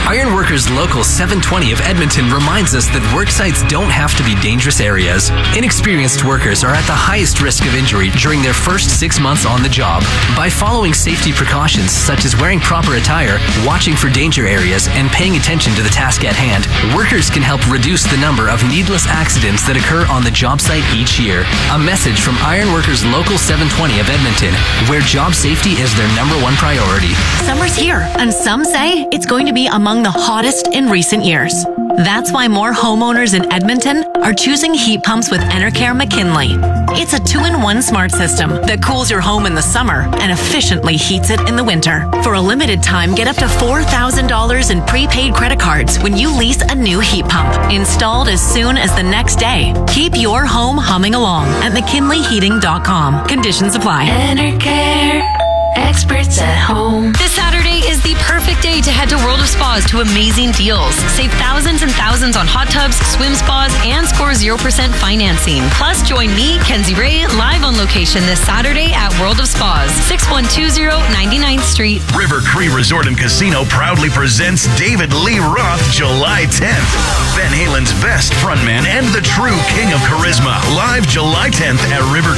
Ironworkers Local 720 of Edmonton reminds us that work sites don't have to be dangerous areas. Inexperienced workers are at the highest risk of injury during their first 6 months on the job. By following safety precautions such as wearing proper attire, watching for danger areas, and paying attention to the task at hand, workers can help reduce the number of needless accidents that occur on the job site each year. A message from Ironworkers Local 720 of Edmonton, where job safety is their #1 priority. Summer's here, and some say it's going to be among the hottest in recent years. That's why more homeowners in Edmonton are choosing heat pumps with Enercare McKinley. It's a 2-in-1 smart system that cools your home in the summer and efficiently heats it in the winter. For a limited time, get up to $4,000 in prepaid credit cards when you lease a new heat pump, installed as soon as the next day. Keep your home humming along at McKinleyHeating.com. Conditions apply. Enercare, experts at home. This Saturday is the perfect day to head to World of Spas to amazing deals. Save thousands and thousands on hot tubs, swim spas, and score 0% financing. Plus, join me, Kenzie Ray, live on location this Saturday at World of Spas, 6120 99th Street. River Cree Resort and Casino proudly presents David Lee Roth July 10th. Van Halen's best frontman and the true king of charisma. Live July 10th at River